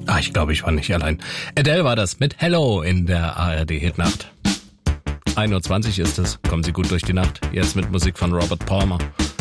Ich glaube, ich war nicht allein. Adele war das mit Hello in der ARD-Hitnacht. 1:20 Uhr ist es. Kommen Sie gut durch die Nacht. Jetzt mit Musik von Robert Palmer.